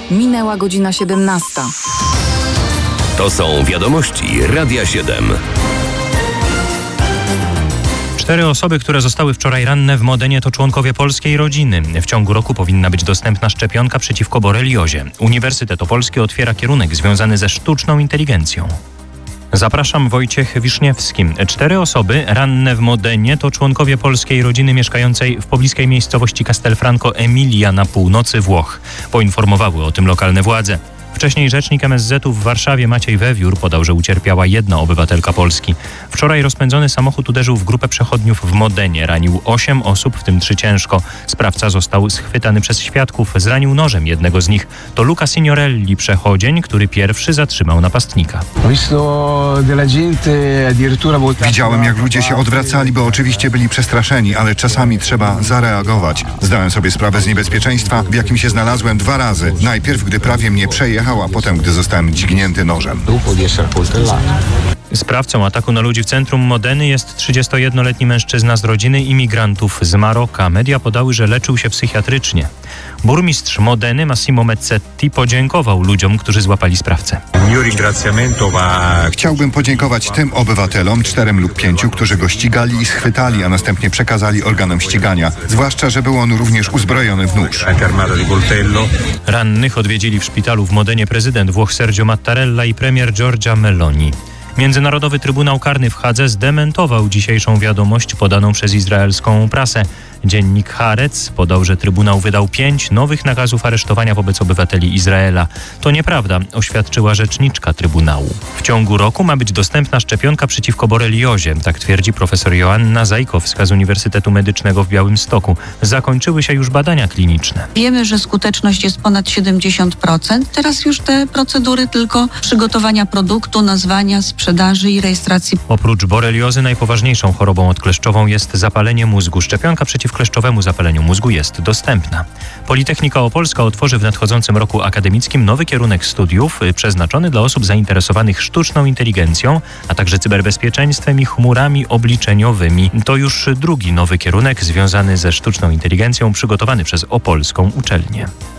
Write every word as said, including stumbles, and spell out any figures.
Minęła godzina siedemnasta. To są wiadomości Radia siedem. Cztery osoby, które zostały wczoraj ranne w Modenie, to członkowie polskiej rodziny. W ciągu roku powinna być dostępna szczepionka przeciwko boreliozie. Uniwersytet Opolski otwiera kierunek związany ze sztuczną inteligencją. Zapraszam, Wojciech Wiszniewski. Cztery osoby ranne w Modenie to członkowie polskiej rodziny mieszkającej w pobliskiej miejscowości Castelfranco Emilia na północy Włoch. Poinformowały o tym lokalne władze. Wcześniej rzecznik M S Z-u w Warszawie Maciej Wewiór podał, że ucierpiała jedna obywatelka Polski. Wczoraj rozpędzony samochód uderzył w grupę przechodniów w Modenie. Ranił osiem osób, w tym trzy ciężko. Sprawca został schwytany przez świadków. Zranił nożem jednego z nich. To Luca Signorelli, przechodzień, który pierwszy zatrzymał napastnika. Widziałem, jak ludzie się odwracali, bo oczywiście byli przestraszeni, ale czasami trzeba zareagować. Zdałem sobie sprawę z niebezpieczeństwa, w jakim się znalazłem dwa razy. Najpierw, gdy prawie mnie przejechał, a potem, gdy zostałem dźgnięty nożem. Sprawcą ataku na ludzi w centrum Modeny jest trzydziestojednoletni mężczyzna z rodziny imigrantów z Maroka. Media podały, że leczył się psychiatrycznie. Burmistrz Modeny Massimo Mezzetti podziękował ludziom, którzy złapali sprawcę. Chciałbym podziękować tym obywatelom, czterem lub pięciu, którzy go ścigali i schwytali, a następnie przekazali organom ścigania. Zwłaszcza, że był on również uzbrojony w nóż. Rannych odwiedzili w szpitalu w Modenie prezydent Włoch Sergio Mattarella i premier Giorgia Meloni. Międzynarodowy Trybunał Karny w Hadze zdementował dzisiejszą wiadomość podaną przez izraelską prasę. Dziennik Haaretz podał, że Trybunał wydał pięć nowych nakazów aresztowania wobec obywateli Izraela. To nieprawda, oświadczyła rzeczniczka Trybunału. W ciągu roku ma być dostępna szczepionka przeciwko boreliozie, tak twierdzi profesor Joanna Zajkowska z Uniwersytetu Medycznego w Białymstoku. Zakończyły się już badania kliniczne. Wiemy, że skuteczność jest ponad siedemdziesiąt procent. Teraz już te procedury tylko przygotowania produktu, nazwania, sprzedaży i rejestracji. Oprócz boreliozy najpoważniejszą chorobą odkleszczową jest zapalenie mózgu. Szczepionka przeciw kleszczowemu zapaleniu mózgu jest dostępna. Politechnika Opolska otworzy w nadchodzącym roku akademickim nowy kierunek studiów przeznaczony dla osób zainteresowanych sztuczną inteligencją, a także cyberbezpieczeństwem i chmurami obliczeniowymi. To już drugi nowy kierunek związany ze sztuczną inteligencją przygotowany przez opolską uczelnię.